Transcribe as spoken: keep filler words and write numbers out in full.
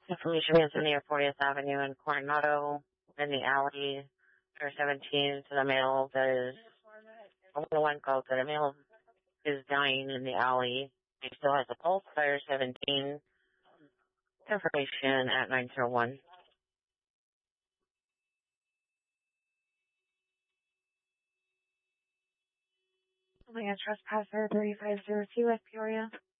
Information is near fortieth Avenue in Coronado, in the alley, fire seventeen to the male that is, only one called that a male is dying in the alley. He still has a pulse, fire seventeen. Information at nine zero one. Land trespasser thirty-five zero two West Peoria.